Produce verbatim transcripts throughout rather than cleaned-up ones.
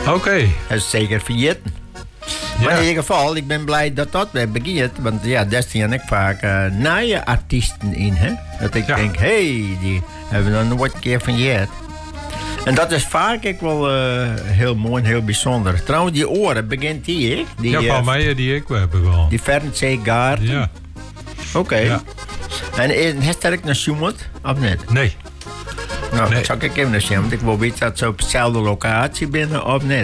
Oké. Okay. Dat is zeker vergeten. Ja. Maar in ieder geval, ik ben blij dat dat weer begint. Want ja, daar staan ik vaak uh, nieuwe artiesten in. Hè? Dat ik ja. denk, hé, hey, die hebben we nog nooit een keer van gehad. En dat is vaak ook wel uh, heel mooi en heel bijzonder. Trouwens, die oren begint die, hè? Die, ja, van uh, mij die ik weer begonnen. Die Fernsehgarten. Ja. Oké. Okay. Ja. En heeft dat ook naar Sjoemert, of niet? Nee. Nou, nee. Zal ik even naar zien, want ik wil weten dat ze op dezelfde locatie binnen of niet.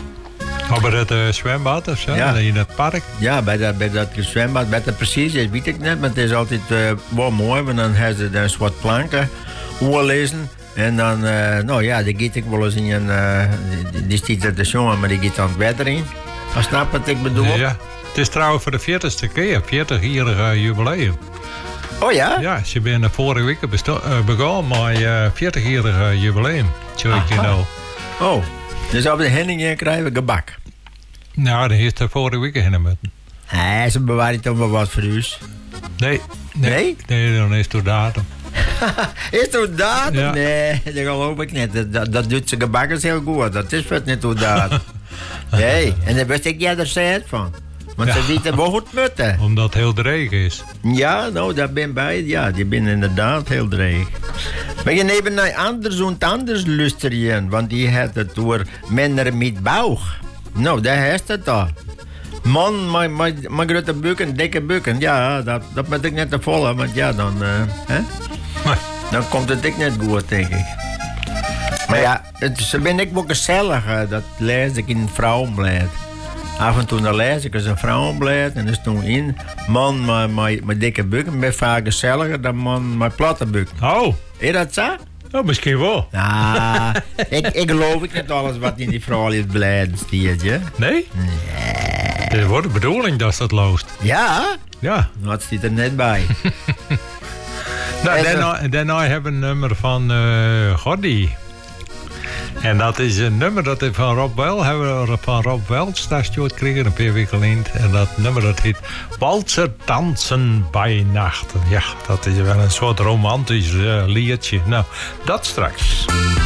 Oh, bij dat uh, zwembad of zo? Ja. In het park? Ja, bij dat, bij dat zwembad. Bij dat precies is, weet ik niet. Maar het is altijd uh, wel mooi, want dan hebben ze dus wat planken voorlezen. En dan, uh, nou ja, die giet ik wel eens in een... Uh, die, die stiet er de jongen, maar die giet dan het water in. Dan snap wat ik bedoel? Ja, het is trouwens voor de veertigste keer, veertig-jarige jubileum. Oh ja? Ja, ze zijn vorige week besto- uh, begonnen met uh, veertig-jarige jubileum. Zo ik nou. Oh, dus op de Henningen krijgen we gebak. Nou, dan is er vorige week heen moeten. Nee, ze bewaren toch wel wat voor u. Nee. Nee? Nee, nee dan is het door datum. Is het door datum? Ja. Nee, dat geloof ik niet. Dat, dat, dat doet ze gebak is heel goed. Dat is wat niet door datum. Nee, en daar wist ik jij er zei van. Want ja. Ze weten wel goed mutten. Omdat het heel dreig is. Ja, nou, daar ben bij. Ja, die ben inderdaad heel dreig. Maar je neemt naar anders en anders luisteren. Want die heeft het door minder met boog. Nou, daar heeft het al. Man, mijn, mijn, mijn grote bukken, dikke bukken. Ja, dat, dat moet ik net te volgen. Want ja, dan, uh, hè? Dan komt het ik net goed, denk ik. Maar ja, het, ze ben ik wel gezellig. Uh, dat lees ik in een vrouwenblad. Af en toe dan lees ik eens een vrouwenblad. En er stond in, man, mijn, mijn, mijn dikke bukken ben vaak gezelliger dan man, mijn platte bukken. Oh. Is dat zo? Oh, misschien wel. Ja, ik, ik geloof ik niet alles wat in die vrouwelijke bladen stiert, ja? Nee? Nee. Het wordt de bedoeling dat dat loost. Ja? Ja. Dat zit er net bij. Nou, daarna, daarna hebben we een nummer van uh, Gordy. En dat is een nummer dat is van Rob Wel. Hebben we van Rob Wel station gekregen een paar weken geleden. En dat nummer dat heet Walser dansen bij nacht. Ja, dat is wel een soort romantisch uh, liedje. Nou, dat straks.